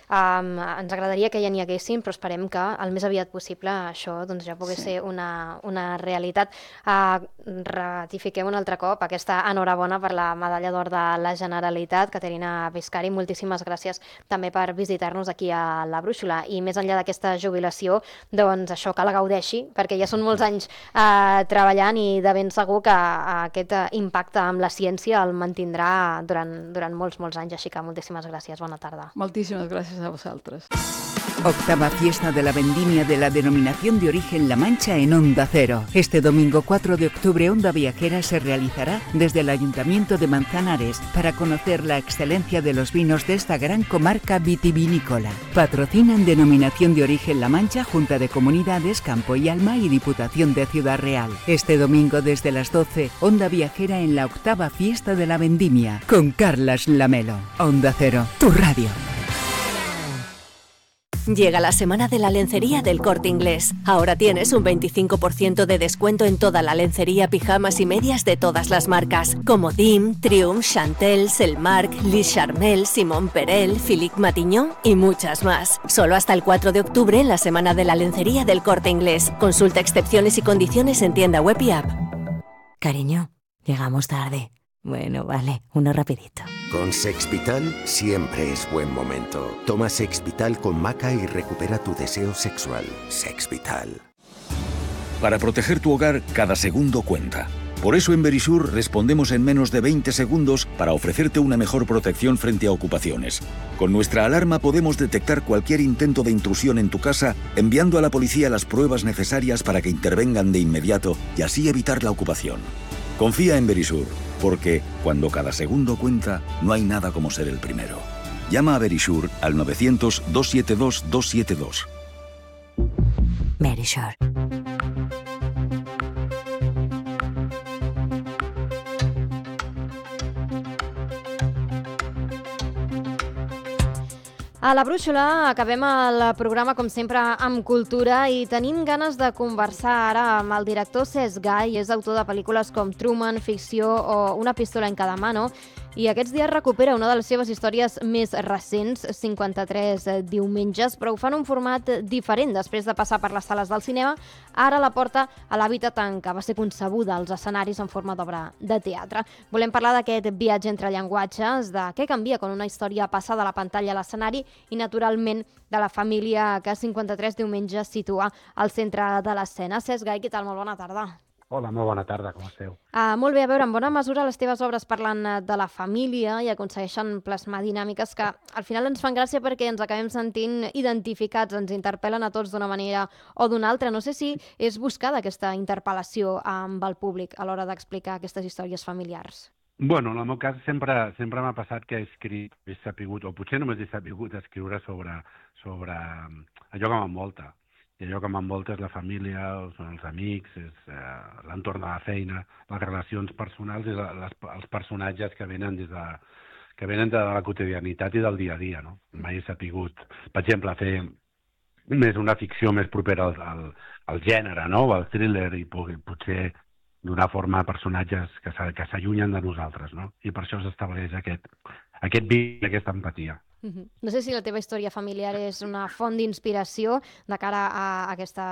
Ens agradaria que ja n'hi haguessin, però esperem que el més aviat possible això doncs, ja pogués ser una realitat. Ratifiquem un altre cop aquesta enhorabona per la medalla d'or de la Generalitat. Caterina Biscari, moltíssimes gràcies també per visitar-nos aquí a la Brúixola. I més enllà d'aquesta jubilació, doncs això, que la gaudeixi, perquè ja són molts anys treballant i de ben segur que aquest impacte amb la ciència el mantindrà durant molts anys. Així que moltíssimes gràcies. Bona tarda. Moltíssimes gràcies a vosaltres. Octava fiesta de la vendimia de la denominación de origen La Mancha en Onda Cero. Este domingo 4 de octubre Onda Viajera se realizará desde el Ayuntamiento de Manzanares para conocer la excelencia de los vinos de esta gran comarca vitivinícola. Patrocinan Denominación de Origen La Mancha, Junta de Comunidades, Campo y Alma y Diputación de Ciudad Real. Este domingo desde las 12, Onda Viajera en la octava fiesta de la vendimia con Carlas Lamelo. Onda Cero, tu radio. Llega la semana de la lencería del Corte Inglés. Ahora tienes un 25% de descuento en toda la lencería, pijamas y medias de todas las marcas, como Dim, Triumph, Chantel, Selmark, Lis Charmel, Simon Perel, Philippe Matignon y muchas más. Solo hasta el 4 de octubre en la semana de la lencería del Corte Inglés. Consulta excepciones y condiciones en tienda web y app. Cariño, llegamos tarde. Bueno, vale, uno rapidito. Con Sexvital siempre es buen momento. Toma Sexvital con maca y recupera tu deseo sexual. Sexvital. Para proteger tu hogar, cada segundo cuenta. Por eso en Verisur respondemos en menos de 20 segundos para ofrecerte una mejor protección frente a ocupaciones. Con nuestra alarma podemos detectar cualquier intento de intrusión en tu casa, enviando a la policía las pruebas necesarias para que intervengan de inmediato y así evitar la ocupación. Confía en Verisur, porque cuando cada segundo cuenta, no hay nada como ser el primero. Llama a Verisur al 900-272-272. Verisur. A la Brúixola acabem el programa, com sempre, amb cultura i tenim ganes de conversar ara amb el director Cesc Gai. És autor de pel·lícules com Truman, Ficció o Una pistola en cada mano, i aquests dies recupera una de les seves històries més recents, 53 diumenges, però ho fa en un format diferent. Després de passar per les sales del cinema, ara la porta a l'hàbitat en què va ser concebuda als escenaris en forma d'obra de teatre. Volem parlar d'aquest viatge entre llenguatges, de què canvia quan una història passa de la pantalla a l'escenari i, naturalment, de la família que 53 diumenges situa al centre de l'escena. Cesc Gai, què tal? Molt bona tarda. Hola, molt bona tarda, com esteu? Molt bé, a veure, en bona mesura les teves obres parlen de la família i aconsegueixen plasmar dinàmiques que al final ens fan gràcia perquè ens acabem sentint identificats, ens interpel·len a tots d'una manera o d'una altra. No sé si és buscada aquesta interpel·lació amb el públic a l'hora d'explicar aquestes històries familiars. Bueno, en el meu cas sempre m'ha passat que he sabut, o potser només he sabut escriure sobre allò que m'envolta. I allò que m'envolta és la família, són els amics, és l'entorn de la feina, les relacions personals i els personatges que venen de la quotidianitat i del dia a dia. No? Mai he sabut, per exemple, fer més una ficció més propera al gènere, no? O al thriller, i potser donar forma a personatges que s'allunyen de nosaltres. No? I per això s'estableix aquest vincle, aquesta empatia. No sé si la teva història familiar és una font d'inspiració de cara a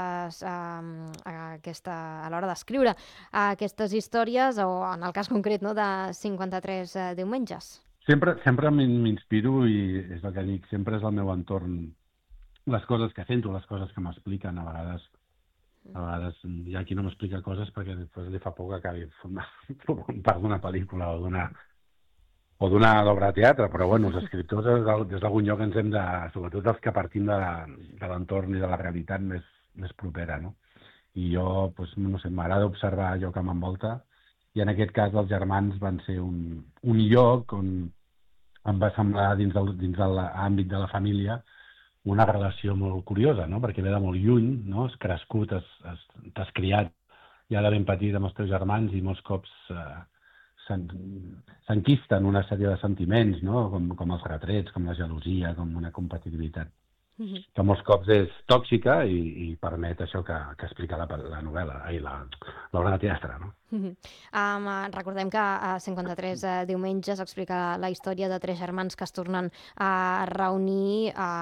l'hora d'escriure aquestes històries, o en el cas concret, no, de 53 diumenges. Sempre m'inspiro i és el que dic, sempre és el meu entorn, les coses que sento, les coses que m'expliquen. A vegades hi ha qui no m'explica coses perquè després li fa por que acabi part d'una pel·lícula o d'una obra de teatre, però bueno, els escriptors des d'algun lloc ens hem de, sobretot els que partim de l'entorn i de la realitat més propera, no? I jo, no sé, m'agrada observar allò que m'envolta, i en aquest cas els germans van ser un lloc on em va semblar dins de l'àmbit de la família una relació molt curiosa, no? Perquè ve de molt lluny, no? Has crescut, t'has criat ja de ben petit amb els teus germans i molts cops s'enquisten una sèrie de sentiments, no? Com els retrets, com la gelosia, com una competitivitat, que molts cops és tòxica i permet això que explica la novel·la, l'obra de teatre, no? Recordem que a 53 diumenges explica la història de tres germans que es tornen a reunir